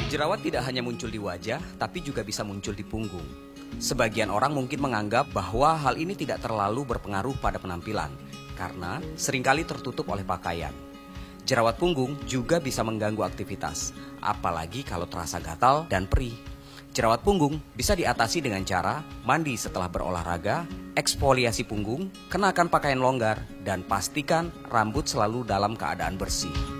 Jerawat tidak hanya muncul di wajah, tapi juga bisa muncul di punggung. Sebagian orang mungkin menganggap bahwa hal ini tidak terlalu berpengaruh pada penampilan, karena seringkali tertutup oleh pakaian. Jerawat punggung juga bisa mengganggu aktivitas, apalagi kalau terasa gatal dan perih. Jerawat punggung bisa diatasi dengan cara mandi setelah berolahraga, eksfoliasi punggung, kenakan pakaian longgar, dan pastikan rambut selalu dalam keadaan bersih.